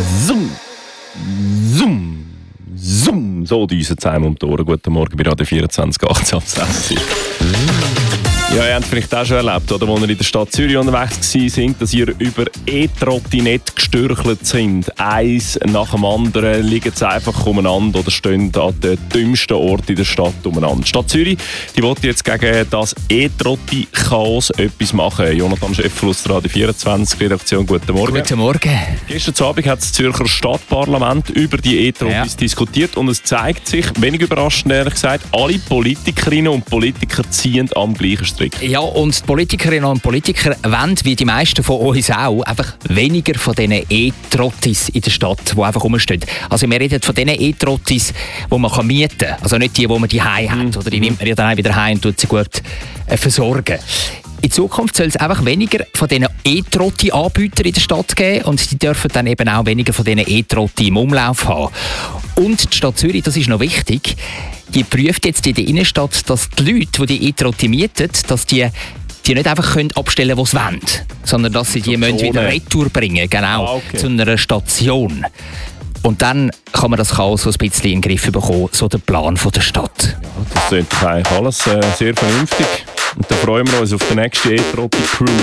Zoom, zoom, zoom. So düsen zusammen um die Ohren. Guten Morgen bei Radio 24, 18 ab 6. Ja, ihr habt vielleicht auch schon erlebt, oder, als ihr in der Stadt Zürich unterwegs waren, dass ihr über E-Trottinette gestürchelt sind. Eins nach dem anderen liegen sie einfach umeinander oder stehen an den dümmsten Orten in der Stadt umeinander. Die Stadt Zürich die will jetzt gegen das E-Trotti-Chaos etwas machen. Jonathan Scheffel aus der Radio 24 Redaktion, guten Morgen. Guten Morgen. Gestern Abend hat das Zürcher Stadtparlament über die E-Trottis diskutiert und es zeigt sich, wenig überraschend ehrlich gesagt, alle Politikerinnen und Politiker ziehen am gleichen Strick. Ja, und die Politikerinnen und Politiker wollen, wie die meisten von uns auch, einfach weniger von diesen E-Trottis in der Stadt, die einfach rumstehen. Also wir reden von diesen E-Trottis, die man mieten kann. Also nicht die man daheim hat, oder die nimmt man ja dann wieder heim und tut sie gut versorgen. In Zukunft soll es einfach weniger von diesen E-Trotti-Anbietern in der Stadt geben und die dürfen dann eben auch weniger von diesen E-Trotti im Umlauf haben. Und die Stadt Zürich, das ist noch wichtig, die prüft jetzt in der Innenstadt, dass die Leute, die E-Trotti mieten, dass die nicht einfach abstellen können, was sie wollen, sondern dass sie die wieder retour bringen, genau, zu einer Station. Und dann kann man das Chaos so ein bisschen in den Griff bekommen, so der Plan der Stadt. Ja, das ist eigentlich alles sehr vernünftig. Und dann freuen wir uns auf die nächste E-Trotti-Cruise.